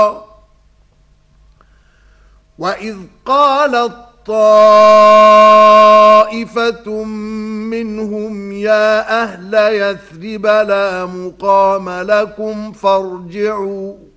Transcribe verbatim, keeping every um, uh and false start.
وإذ قالت طائفة منهم يا أهل يثرب لا مقام لكم فارجعوا